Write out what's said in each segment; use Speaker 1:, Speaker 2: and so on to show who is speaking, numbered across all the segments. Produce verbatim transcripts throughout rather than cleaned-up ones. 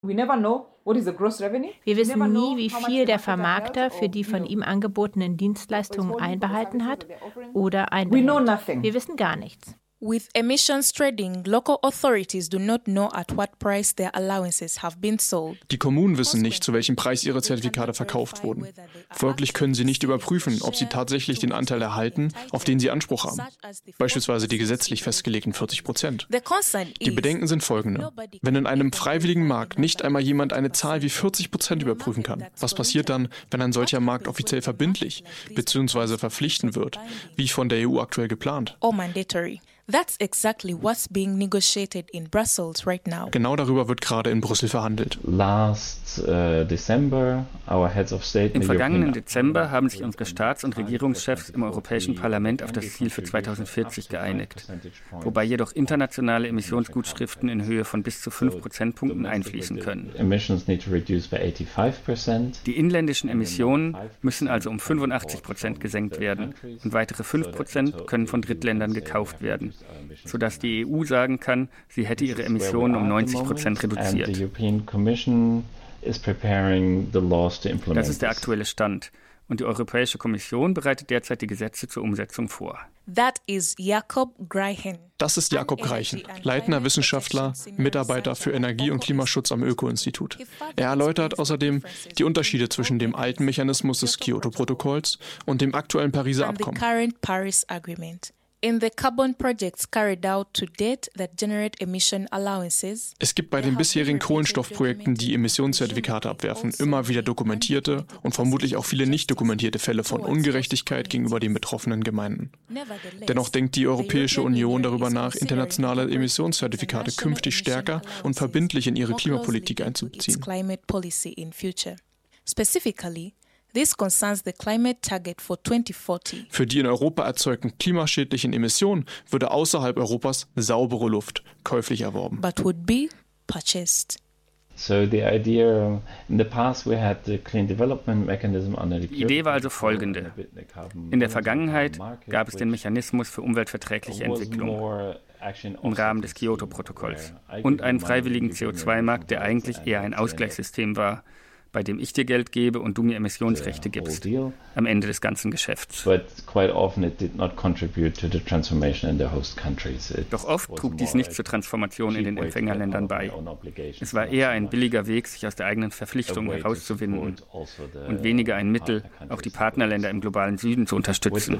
Speaker 1: Wir wissen nie, wie viel der Vermarkter für die von ihm angebotenen Dienstleistungen einbehalten hat oder einbehält. Wir wissen gar nichts.
Speaker 2: With emissions trading, local authorities do not know at what price their allowances have been sold.
Speaker 3: Die Kommunen wissen nicht, zu welchem Preis ihre Zertifikate verkauft wurden. Folglich können sie nicht überprüfen, ob sie tatsächlich den Anteil erhalten, auf den sie Anspruch haben. Beispielsweise die gesetzlich festgelegten vierzig Prozent. Die Bedenken sind folgende. Wenn in einem freiwilligen Markt nicht einmal jemand eine Zahl wie vierzig Prozent überprüfen kann, was passiert dann, wenn ein solcher Markt offiziell verbindlich bzw. verpflichtend wird, wie von der E U aktuell geplant?
Speaker 2: Or mandatory. That's exactly what's being negotiated in Brussels right now.
Speaker 3: Genau darüber wird gerade in Brüssel verhandelt.
Speaker 4: Last uh, December, our heads of state
Speaker 5: Im vergangenen Dezember haben sich unsere Staats- und Regierungschefs im Europäischen Parlament auf das Ziel für zweitausendvierzig geeinigt, wobei jedoch internationale Emissionsgutschriften in Höhe von bis zu fünf Prozentpunkten einfließen können. Die inländischen Emissionen müssen also um fünfundachtzig Prozent gesenkt werden und weitere fünf Prozent können von Drittländern gekauft werden, sodass die E U sagen kann, sie hätte ihre Emissionen um neunzig Prozent reduziert. Das ist der aktuelle Stand. Und die Europäische Kommission bereitet derzeit die Gesetze zur Umsetzung vor.
Speaker 2: That is Jakob Greichen.
Speaker 3: Das ist Jakob Greichen, leitender Wissenschaftler, Mitarbeiter für Energie- und Klimaschutz am Öko-Institut. Er erläutert außerdem die Unterschiede zwischen dem alten Mechanismus des Kyoto-Protokolls und dem aktuellen Pariser Abkommen.
Speaker 2: In the carbon projects carried out to date that generate emission allowances.
Speaker 3: Es gibt bei den bisherigen Kohlenstoffprojekten, die Emissionszertifikate abwerfen, immer wieder dokumentierte und vermutlich auch viele nicht dokumentierte Fälle von Ungerechtigkeit gegenüber den betroffenen Gemeinden. Dennoch denkt die Europäische Union darüber nach, internationale Emissionszertifikate künftig stärker und verbindlich in ihre Klimapolitik einzubeziehen.
Speaker 2: Specifically, this concerns the climate target for twenty forty.
Speaker 3: Für die in Europa erzeugten klimaschädlichen Emissionen würde außerhalb Europas saubere Luft käuflich erworben.
Speaker 2: But would be purchased.
Speaker 4: So the idea in the past we had the clean development mechanism under the
Speaker 5: Die Idee war also folgende. In der Vergangenheit gab es den Mechanismus für umweltverträgliche Entwicklung im Rahmen des Kyoto-Protokolls und einen freiwilligen C O zwei Markt, der eigentlich eher ein Ausgleichssystem war, bei dem ich dir Geld gebe und du mir Emissionsrechte gibst, am Ende des ganzen Geschäfts. Doch oft trug dies nicht zur Transformation in den Empfängerländern bei. Es war eher ein billiger Weg, sich aus der eigenen Verpflichtung herauszuwinden und weniger ein Mittel, auch die Partnerländer im globalen Süden zu unterstützen.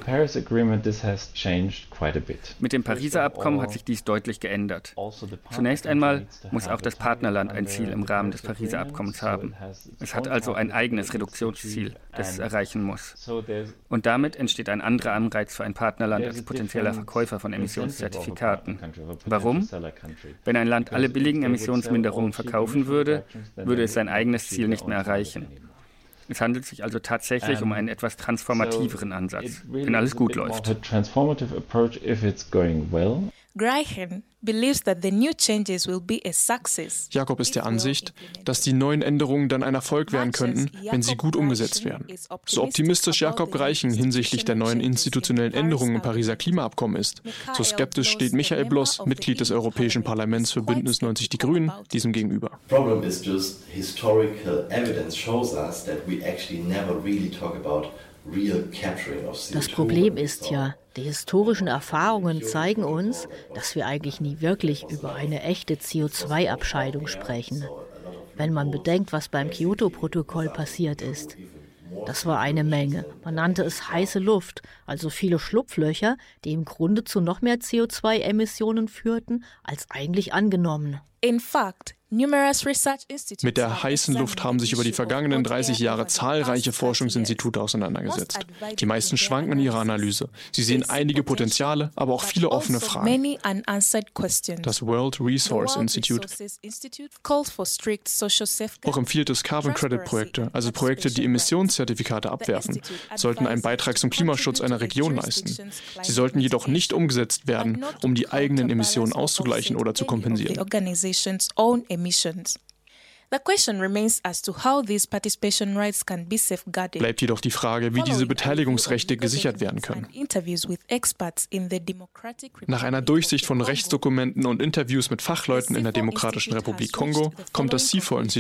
Speaker 5: Mit dem Pariser Abkommen hat sich dies deutlich geändert. Zunächst einmal muss auch das Partnerland ein Ziel im Rahmen des Pariser Abkommens haben. Es hat also ein eigenes Reduktionsziel, das es erreichen muss. Und damit entsteht ein anderer Anreiz für ein Partnerland als potenzieller Verkäufer von Emissionszertifikaten. Warum? Wenn ein Land alle billigen Emissionsminderungen verkaufen würde, würde es sein eigenes Ziel nicht mehr erreichen. Es handelt sich also tatsächlich um einen etwas transformativeren Ansatz, wenn alles gut läuft.
Speaker 2: Greichen believes that the new changes will be a success.
Speaker 3: Jakob ist der Ansicht, dass die neuen Änderungen dann ein Erfolg werden könnten, wenn sie gut umgesetzt werden. So optimistisch Jakob Greichen hinsichtlich der neuen institutionellen Änderungen im Pariser Klimaabkommen ist, so skeptisch steht Michael Bloss, Mitglied des Europäischen Parlaments für Bündnis neunzig Die Grünen, diesem gegenüber.
Speaker 6: Problem is just historical evidence shows us that we actually never really talk about real capturing of C O two.
Speaker 7: Das Problem ist ja, die historischen Erfahrungen zeigen uns, dass wir eigentlich nie wirklich über eine echte C O zwei Abscheidung sprechen. Wenn man bedenkt, was beim Kyoto-Protokoll passiert ist. Das war eine Menge. Man nannte es heiße Luft, also viele Schlupflöcher, die im Grunde zu noch mehr C O zwei Emissionen führten, als eigentlich angenommen.
Speaker 2: In fact,
Speaker 3: Mit der heißen Luft haben sich über die vergangenen dreißig Jahre zahlreiche Forschungsinstitute auseinandergesetzt. Die meisten schwanken in ihrer Analyse. Sie sehen einige Potenziale, aber auch viele offene Fragen. Das World Resource Institute auch empfiehlt es Carbon Credit Projekte, also Projekte, die Emissionszertifikate abwerfen, sollten einen Beitrag zum Klimaschutz einer Region leisten. Sie sollten jedoch nicht umgesetzt werden, um die eigenen Emissionen auszugleichen oder zu kompensieren.
Speaker 2: Emissions.
Speaker 3: Bleibt jedoch die Frage, wie diese Beteiligungsrechte gesichert werden können. Nach einer Durchsicht von Rechtsdokumenten und Interviews mit Fachleuten in der Demokratischen Republik Kongo kommt das C four